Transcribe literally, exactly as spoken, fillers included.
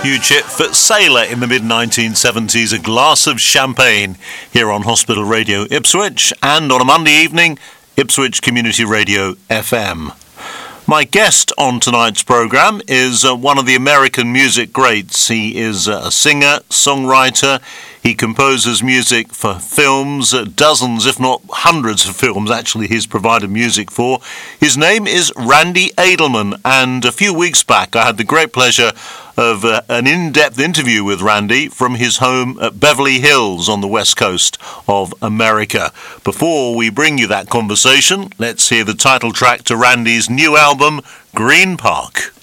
Huge hit for Sailor in the mid nineteen seventies, A Glass of Champagne, here on Hospital Radio Ipswich, and on a Monday evening, Ipswich Community Radio F M. My guest on tonight's programme is uh, one of the American music greats. He is uh, a singer, songwriter. He composes music for films, uh, dozens, if not hundreds of films, actually, he's provided music for. His name is Randy Edelman, and a few weeks back I had the great pleasure of uh, an in-depth interview with Randy from his home at Beverly Hills on the west coast of America. Before we bring you that conversation, let's hear the title track to Randy's new album, Green Park.